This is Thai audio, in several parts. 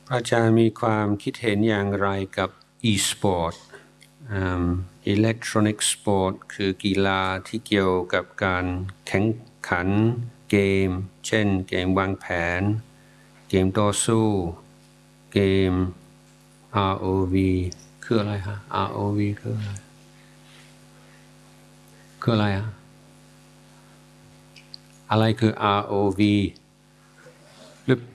อาจารย์มีความคิดเห็นอย่างไรกับ e-sport electronic sport คือกีฬาที่เกี่ยวกับการแข่งขันเกมเช่นเกมวางแผนเกมต่อสู้เกม ROV คืออะไรฮะ ROV คืออะไรอะไรคือ ROV หรือ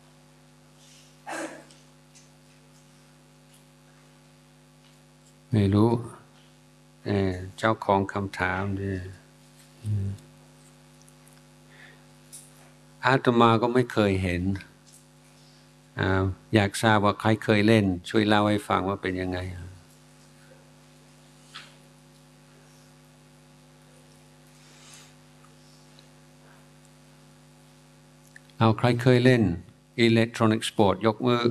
ไม่รู้เจ้าของคำถามเนี่ยอาตมาก็ไม่เคยเห็นอยากทราบว่าใครเคยเล่นช่วยเล่าให้ฟังว่าเป็นยังไงเอาใครเคยเล่นอิเล็กทรอนิกส์สปอร์ตยกมือ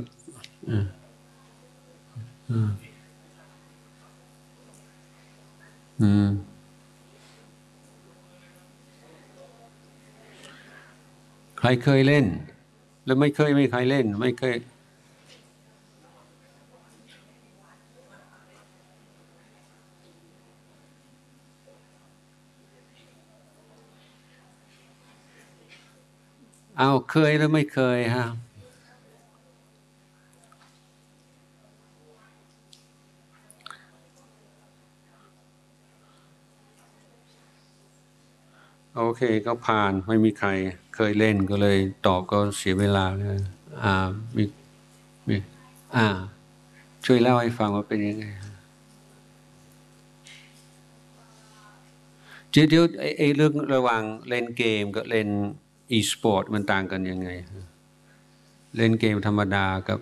ใครเคยเล่นแล้วไม่เคยไม่ใครเล่นไม่เคยเอาเคยหรือไม่เคยฮะโอเคก็ผ่านไม่มีใครเคยเล่นก็เลยตอบก็เสียเวลาเลยมีช่วยเล่าให้ฟังว่าเป็นยังไงเดี๋ยวไอ้เรื่องระหว่างเล่นเกมกับเล่นอีสปอร์ตมันต่างกันยังไงเล่นเกมธรรมดากับ